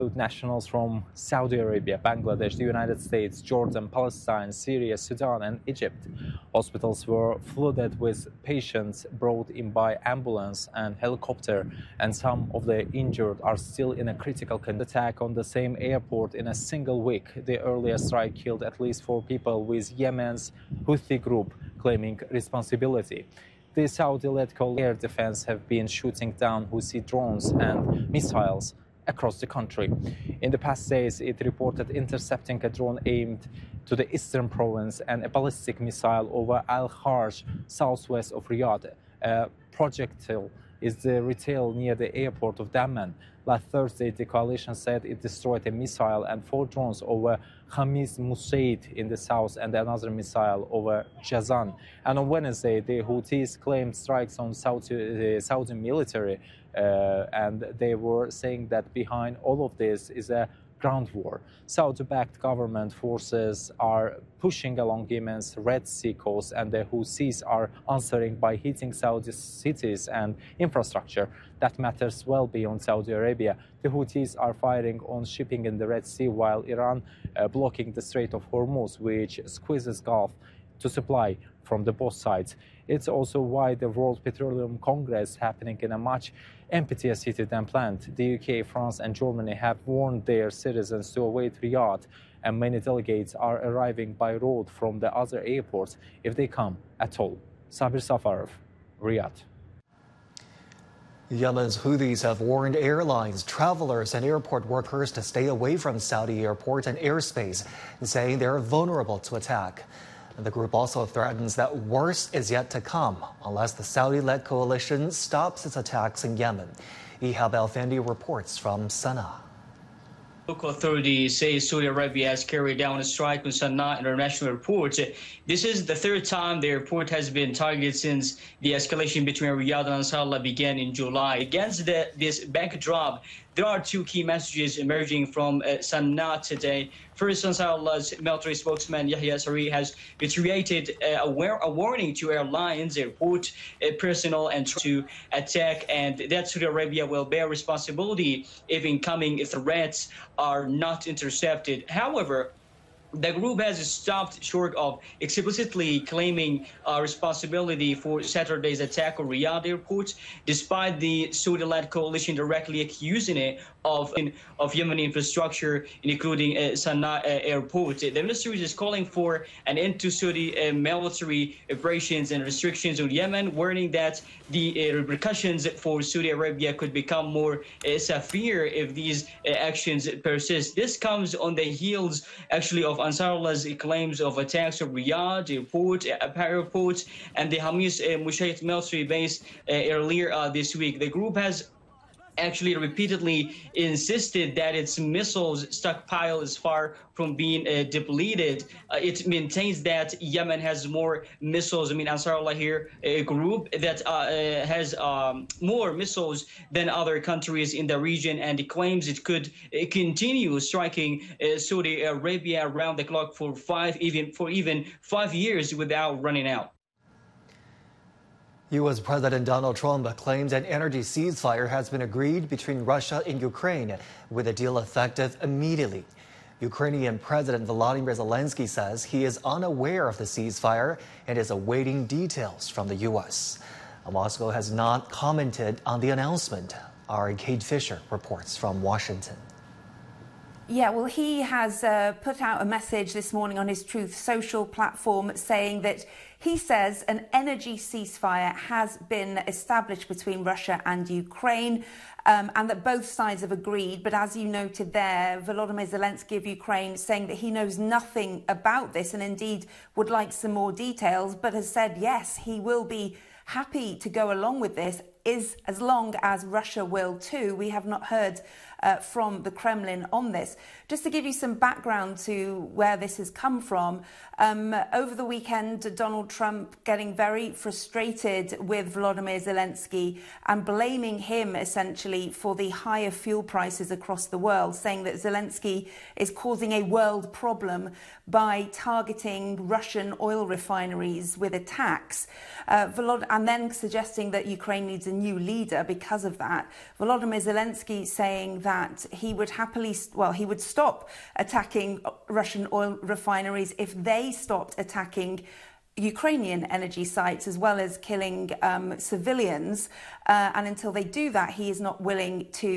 Nationals from Saudi Arabia, Bangladesh, the United States, Jordan, Palestine, Syria, Sudan, and Egypt. Hospitals were flooded with patients brought in by ambulance and helicopter, and some of the injured are still in a critical condition. Attack on the same airport in a single week. The earlier strike killed at least 4 people, with Yemen's Houthi group claiming responsibility. The Saudi-led air defense have been shooting down Houthi drones and missiles across the country. In the past days, it reported intercepting a drone aimed to the eastern province and a ballistic missile over Al-Kharj, southwest of Riyadh. A projectile is the retail near the airport of Dammam. Last Thursday, the coalition said it destroyed a missile and 4 drones over Khamis Musaid in the south and another missile over Jazan. And on Wednesday, the Houthis claimed strikes on Saudi military, and they were saying that behind all of this is a ground war. Saudi-backed government forces are pushing along Yemen's Red Sea coast, and the Houthis are answering by hitting Saudi cities and infrastructure that matters well beyond Saudi Arabia. The Houthis are firing on shipping in the Red Sea, while Iran blocking the Strait of Hormuz, which squeezes Gulf to supply from the both sides. It's also why the World Petroleum Congress happening in a much emptier city than planned. The UK, France and Germany have warned their citizens to await Riyadh, and many delegates are arriving by road from the other airports if they come at all. Sabir Safarov, Riyadh. Yemen's Houthis have warned airlines, travelers and airport workers to stay away from Saudi airport and airspace, saying they're vulnerable to attack. The group also threatens that worse is yet to come unless the Saudi-led coalition stops its attacks in Yemen. Ihab Al-Fendi reports from Sana'a. Local authorities say Saudi Arabia has carried out a strike on Sana'a International Airport. This is the 3rd time the airport has been targeted since the escalation between Riyadh and Ansarallah began in July. Against this backdrop, there are 2 key messages emerging from Sana'a today. First, Ansarallah's military spokesman Yahya Saree has reiterated a warning to airlines, airport personnel, and to attack, and that Saudi Arabia will bear responsibility if incoming threats are not intercepted. However, the group has stopped short of explicitly claiming responsibility for Saturday's attack on Riyadh airport, despite the Saudi-led coalition directly accusing it of Yemeni infrastructure, including Sana'a airport. The ministry is calling for an end to Saudi military operations and restrictions on Yemen, warning that the repercussions for Saudi Arabia could become more severe if these actions persist. This comes on the heels, actually, of Ansarallah's claims of attacks on Riyadh airport, airport, and the Khamis Musaid military base earlier this week. The group has actually repeatedly insisted that its missiles stockpile is far from being depleted. It maintains that Yemen has more missiles. Ansarallah here, a group that has more missiles than other countries in the region, and it claims it could continue striking Saudi Arabia around the clock for even 5 years without running out. U.S. President Donald Trump claims an energy ceasefire has been agreed between Russia and Ukraine, with a deal effective immediately. Ukrainian President Volodymyr Zelensky says he is unaware of the ceasefire and is awaiting details from the U.S. Moscow has not commented on the announcement. Our Kate Fisher reports from Washington. Yeah, well, he has put out a message this morning on his Truth Social platform saying that he says an energy ceasefire has been established between Russia and Ukraine, and that both sides have agreed. But as you noted there, Volodymyr Zelensky of Ukraine saying that he knows nothing about this and indeed would like some more details, but has said, yes, he will be happy to go along with this, as long as Russia will too. We have not heard from the Kremlin on this. Just to give you some background to where this has come from, over the weekend, Donald Trump getting very frustrated with Volodymyr Zelensky and blaming him essentially for the higher fuel prices across the world, saying that Zelensky is causing a world problem by targeting Russian oil refineries with attacks, and then suggesting that Ukraine needs a new leader because of that. Volodymyr Zelensky saying that that he would he would stop attacking Russian oil refineries if they stopped attacking Ukrainian energy sites, as well as killing civilians. And until they do that, he is not willing to